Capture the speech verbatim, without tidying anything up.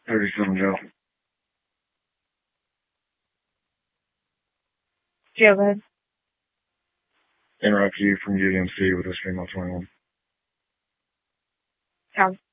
thirty-seven Joe. Joe, go ahead. Interrupt you from U D M C with a stream on twenty-one. Sounds